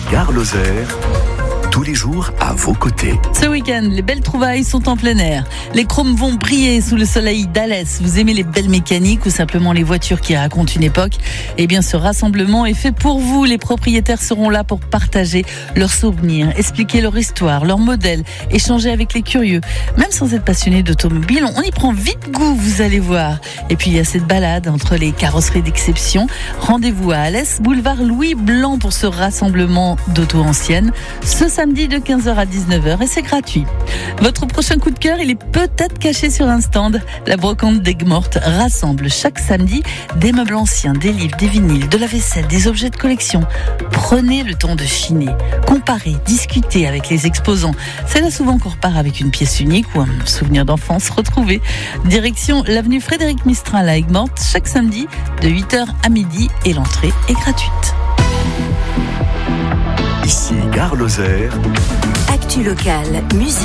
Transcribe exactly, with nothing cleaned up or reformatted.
Gare Lozère, tous les jours à vos côtés. Ce week-end, les belles trouvailles sont en plein air. Les chromes vont briller sous le soleil d'Alès. Vous aimez les belles mécaniques ou simplement les voitures qui racontent une époque? Eh bien, ce rassemblement est fait pour vous. Les propriétaires seront là pour partager leurs souvenirs, expliquer leur histoire, leurs modèles, échanger avec les curieux. Même sans être passionné d'automobile, on y prend vite goût, vous allez voir. Et puis, il y a cette balade entre les carrosseries d'exception. Rendez-vous à Alès, boulevard Louis Blanc pour ce rassemblement d'auto anciennes. Ce samedi de quinze heures à dix-neuf heures et c'est gratuit. Votre prochain coup de cœur, il est peut-être caché sur un stand. La brocante d'Aigues-Mortes rassemble chaque samedi des meubles anciens, des livres, des vinyles, de la vaisselle, des objets de collection. Prenez le temps de chiner, comparez, discutez avec les exposants. C'est là souvent qu'on repart avec une pièce unique ou un souvenir d'enfance retrouvé. Direction l'avenue Frédéric Mistral à Aigues-Mortes chaque samedi de huit heures à midi et l'entrée est gratuite. Ici Gare Lozère. Actu locale, musique.